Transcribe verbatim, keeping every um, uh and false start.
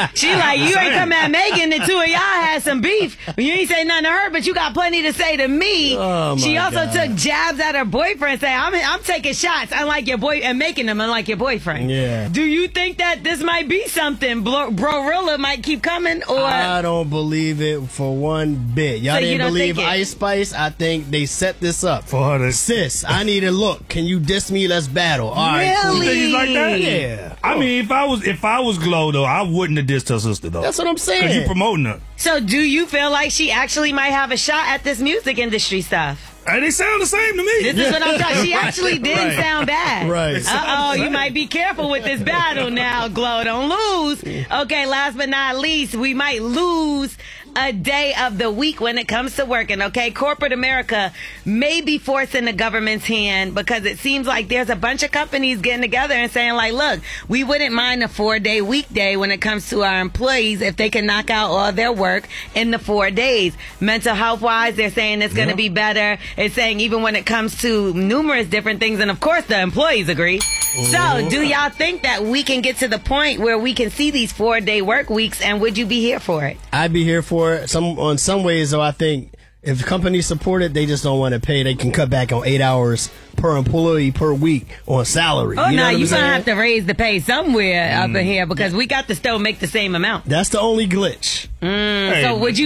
She like, you ain't come at Megan, the two of y'all had some beef. You ain't say nothing to her, but you got plenty to say to me. Oh, she also God. took jabs at her boyfriend, saying, I'm, I'm taking shots unlike your boy and making them unlike your boyfriend. Yeah. Do you think that this might be something? Bro, Brorilla might keep coming, or I don't believe it for one bit. Y'all So you didn't don't believe think it- Ice Spice? I think they set this up. For her to... Sis, I need a look. Can you diss me? Let's battle. All right, cool. You think he's like that? Yeah. I mean, if I was if I was Glow, though, I wouldn't have dissed her sister, though. That's what I'm saying. Because you promoting her. So do you feel like she actually might have a shot at this music industry stuff? Hey, they sound the same to me. This is what I'm talking. She actually didn't Right. sound bad. Right. Uh oh, you might be careful with this battle now, Glow. Don't lose. Okay, last but not least, we might lose a day of the week when it comes to working, okay? Corporate America may be forcing the government's hand because it seems like there's a bunch of companies getting together and saying, like, look, we wouldn't mind a four-day weekday when it comes to our employees if they can knock out all their work in the four days. Mental health-wise, they're saying it's going to be better. It's saying even when it comes to numerous different things, and of course the employees agree. So, do y'all think that we can get to the point where we can see these four-day work weeks, and would you be here for it? I'd be here for it. Some on some ways, though. I think if companies support it, they just don't want to pay. They can cut back on eight hours per employee per week on salary. Oh, you know no, what I'm you're going to saying? have to raise the pay somewhere up in here because we got to still make the same amount. That's the only glitch. Mm, Hey, so, would you